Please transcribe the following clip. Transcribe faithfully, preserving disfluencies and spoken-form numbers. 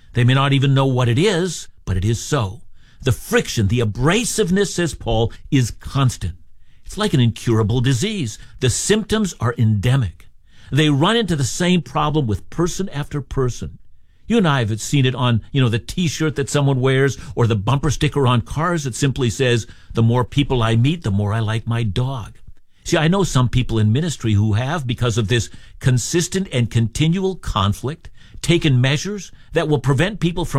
They may not even know what it is, but it is so. The friction, the abrasiveness, says Paul, is constant. It's like an incurable disease. The symptoms are endemic. They run into the same problem with person after person. You and I have seen it on, you know, the T-shirt that someone wears or the bumper sticker on cars that simply says, the more people I meet, the more I like my dog. See, I know some people in ministry who have, because of this consistent and continual conflict, taken measures that will prevent people from